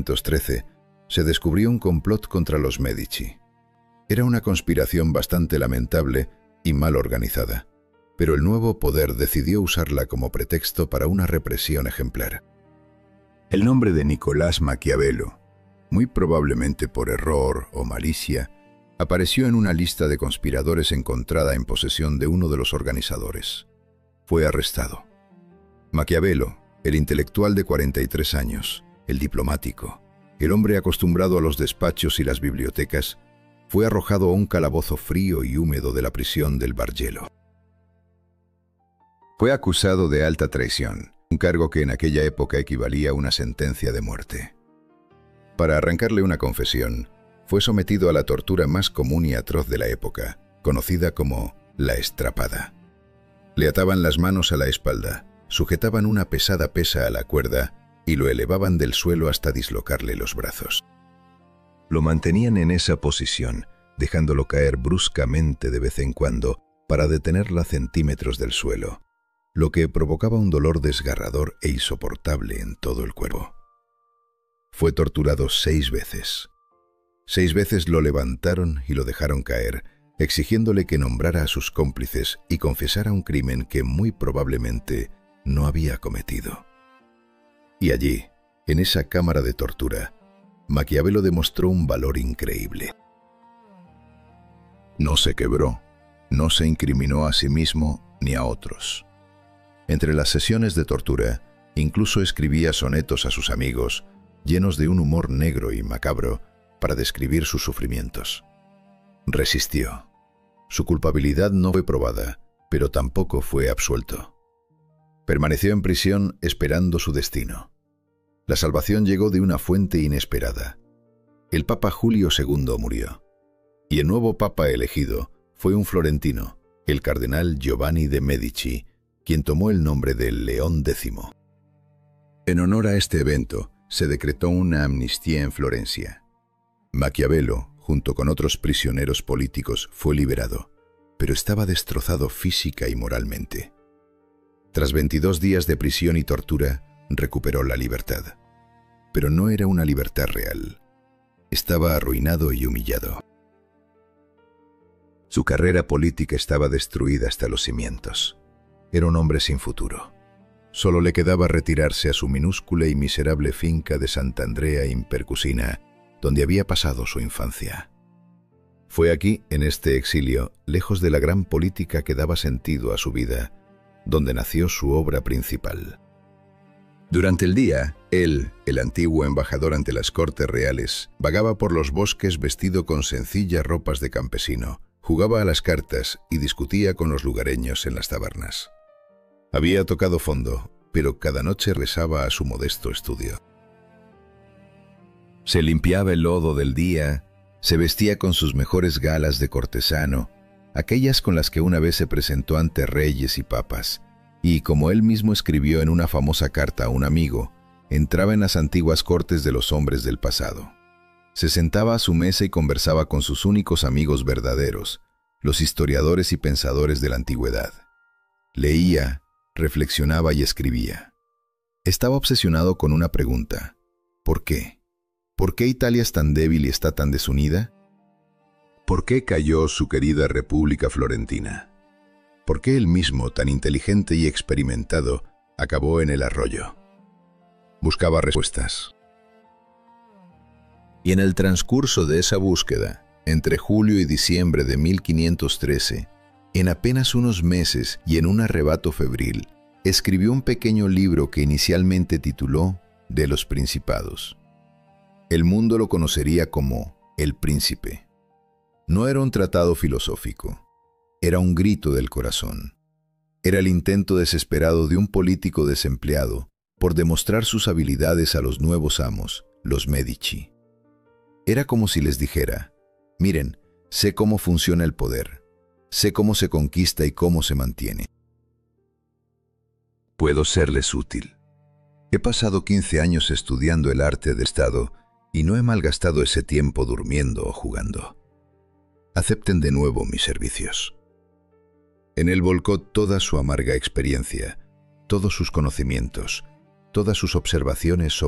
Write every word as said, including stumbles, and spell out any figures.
quinientos trece, se descubrió un complot contra los Medici. Era una conspiración bastante lamentable y mal organizada, pero el nuevo poder decidió usarla como pretexto para una represión ejemplar. El nombre de Nicolás Maquiavelo, muy probablemente por error o malicia, apareció en una lista de conspiradores encontrada en posesión de uno de los organizadores. Fue arrestado. Maquiavelo, el intelectual de cuarenta y tres años, el diplomático, el hombre acostumbrado a los despachos y las bibliotecas, fue arrojado a un calabozo frío y húmedo de la prisión del Bargello. Fue acusado de alta traición, un cargo que en aquella época equivalía a una sentencia de muerte. Para arrancarle una confesión, fue sometido a la tortura más común y atroz de la época, conocida como la estrapada. Le ataban las manos a la espalda, sujetaban una pesada pesa a la cuerda y lo elevaban del suelo hasta dislocarle los brazos. Lo mantenían en esa posición, dejándolo caer bruscamente de vez en cuando para detenerlo a centímetros del suelo, lo que provocaba un dolor desgarrador e insoportable en todo el cuerpo. Fue torturado seis veces. Seis veces lo levantaron y lo dejaron caer, exigiéndole que nombrara a sus cómplices y confesara un crimen que muy probablemente no había cometido. Y allí, en esa cámara de tortura, Maquiavelo demostró un valor increíble. No se quebró, no se incriminó a sí mismo ni a otros. Entre las sesiones de tortura, incluso escribía sonetos a sus amigos, llenos de un humor negro y macabro, para describir sus sufrimientos. Resistió. Su culpabilidad no fue probada, pero tampoco fue absuelto. Permaneció en prisión esperando su destino. La salvación llegó de una fuente inesperada. El Papa Julio segundo murió, y el nuevo Papa elegido fue un florentino, el cardenal Giovanni de Medici, quien tomó el nombre de León décimo. En honor a este evento, se decretó una amnistía en Florencia. Maquiavelo, junto con otros prisioneros políticos, fue liberado, pero estaba destrozado física y moralmente. Tras veintidós días de prisión y tortura, recuperó la libertad. Pero no era una libertad real. Estaba arruinado y humillado. Su carrera política estaba destruida hasta los cimientos. Era un hombre sin futuro. Solo le quedaba retirarse a su minúscula y miserable finca de Sant'Andrea in Percusina, donde había pasado su infancia. Fue aquí, en este exilio, lejos de la gran política que daba sentido a su vida, donde nació su obra principal. Durante el día, él, el antiguo embajador ante las cortes reales, vagaba por los bosques vestido con sencillas ropas de campesino, jugaba a las cartas y discutía con los lugareños en las tabernas. Había tocado fondo, pero cada noche regresaba a su modesto estudio. Se limpiaba el lodo del día, se vestía con sus mejores galas de cortesano, aquellas con las que una vez se presentó ante reyes y papas, y como él mismo escribió en una famosa carta a un amigo, entraba en las antiguas cortes de los hombres del pasado. Se sentaba a su mesa y conversaba con sus únicos amigos verdaderos, los historiadores y pensadores de la antigüedad. Leía, reflexionaba y escribía. Estaba obsesionado con una pregunta: ¿por qué? ¿Por qué Italia es tan débil y está tan desunida? ¿Por qué cayó su querida República Florentina? ¿Por qué él mismo, tan inteligente y experimentado, acabó en el arroyo? Buscaba respuestas. Y en el transcurso de esa búsqueda, entre julio y diciembre de mil quinientos trece, en apenas unos meses y en un arrebato febril, escribió un pequeño libro que inicialmente tituló De los Principados. El mundo lo conocería como El Príncipe. No era un tratado filosófico, era un grito del corazón. Era el intento desesperado de un político desempleado por demostrar sus habilidades a los nuevos amos, los Medici. Era como si les dijera: miren, sé cómo funciona el poder, sé cómo se conquista y cómo se mantiene. Puedo serles útil. He pasado quince años estudiando el arte de Estado y no he malgastado ese tiempo durmiendo o jugando. Acepten de nuevo mis servicios. En él volcó toda su amarga experiencia, todos sus conocimientos, todas sus observaciones sobre